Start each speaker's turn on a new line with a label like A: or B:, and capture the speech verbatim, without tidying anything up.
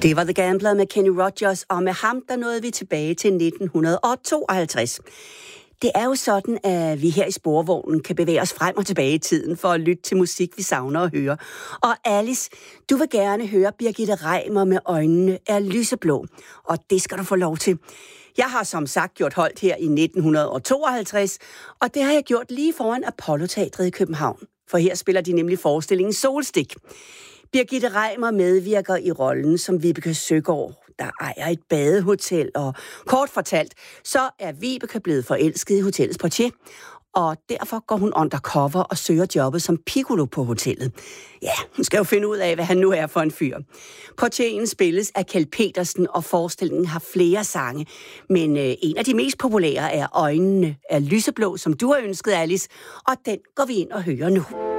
A: Det var The Gambler med Kenny Rogers, og med ham der nåede vi tilbage til nitten tooghalvtreds. Det er jo sådan, at vi her i Sporvognen kan bevæge os frem og tilbage i tiden for at lytte til musik, vi savner at høre. Og Alice, du vil gerne høre Birgitte Reimer med Øjnene er lyseblå, og det skal du få lov til. Jeg har som sagt gjort holdt her i nitten tooghalvtreds, og det har jeg gjort lige foran Apollo-teatret i København. For her spiller de nemlig forestillingen Solstik. Birgitte Reimer medvirker i rollen som Vibeke Søgaard, der ejer et badehotel, og kort fortalt, så er Vibeke blevet forelsket i hotellets portier, og derfor går hun undercover og søger jobbet som piccolo på hotellet. Ja, hun skal jo finde ud af, hvad han nu er for en fyr. Portieren spilles af Kjeld Petersen, og forestillingen har flere sange, men øh, en af de mest populære er Øjnene er lyseblå, som du har ønsket, Alice, og den går vi ind og hører nu.